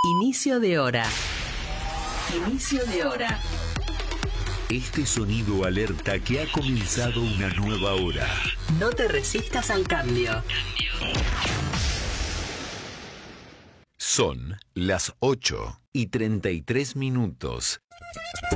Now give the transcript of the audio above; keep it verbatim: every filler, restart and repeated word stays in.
Inicio de hora. Inicio de hora. Este sonido alerta que ha comenzado una nueva hora. No te resistas al cambio. Son las ocho y treinta y tres minutos.